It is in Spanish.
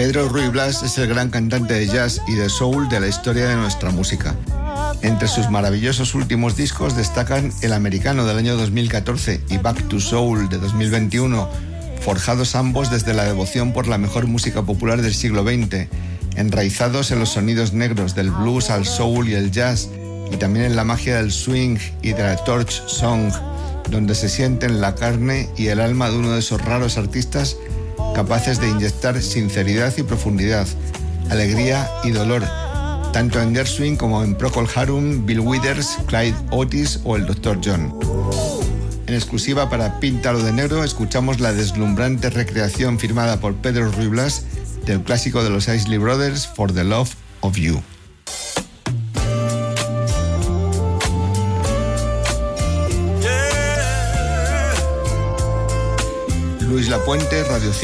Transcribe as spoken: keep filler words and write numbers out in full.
Pedro Ruy Blas es el gran cantante de jazz y de soul de la historia de nuestra música. Entre sus maravillosos últimos discos destacan El Americano del año dos mil catorce y Back to Soul de dos mil veintiuno, forjados ambos desde la devoción por la mejor música popular del siglo veinte, enraizados en los sonidos negros del blues al soul y el jazz, y también en la magia del swing y de la torch song, donde se sienten la carne y el alma de uno de esos raros artistas capaces de inyectar sinceridad y profundidad, alegría y dolor, tanto en Gershwin como en Procol Harum, Bill Withers, Clyde Otis o el doctor John. En exclusiva para Píntalo de Negro escuchamos la deslumbrante recreación firmada por Pedro Ruy Blas del clásico de los Isley Brothers, For the Love of You. Luis Lapuente, Radio